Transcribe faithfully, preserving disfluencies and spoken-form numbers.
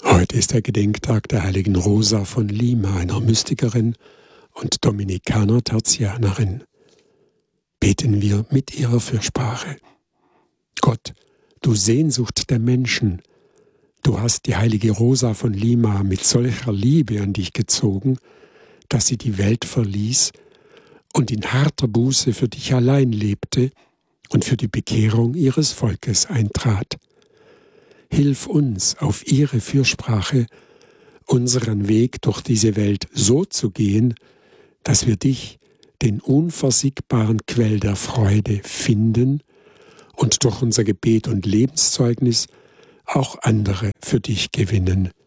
Heute ist der Gedenktag der heiligen Rosa von Lima, einer Mystikerin und Dominikaner-Tertianerin. Beten wir mit ihrer Fürsprache. Gott, du Sehnsucht der Menschen, du hast die heilige Rosa von Lima mit solcher Liebe an dich gezogen, dass sie die Welt verließ und in harter Buße für dich allein lebte und für die Bekehrung ihres Volkes eintrat. Hilf uns, auf ihre Fürsprache unseren Weg durch diese Welt so zu gehen, dass wir dich, den unversiegbaren Quell der Freude, finden und durch unser Gebet und Lebenszeugnis auch andere für dich gewinnen.